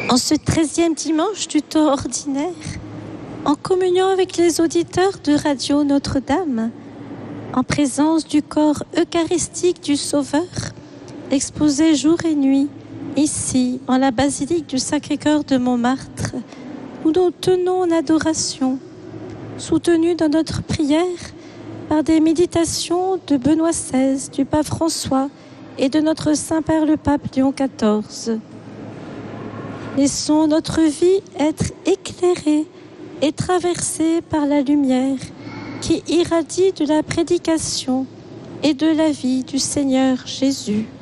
En ce 13e dimanche du temps ordinaire, en communion avec les auditeurs de Radio Notre-Dame, en présence du corps eucharistique du Sauveur, exposé jour et nuit, ici, en la basilique du Sacré-Cœur de Montmartre, où nous tenons en adoration, soutenus dans notre prière par des méditations de Benoît XVI, du pape François et de notre Saint-Père le pape Léon XIV. Laissons notre vie être éclairée et traversée par la lumière qui irradie de la prédication et de la vie du Seigneur Jésus.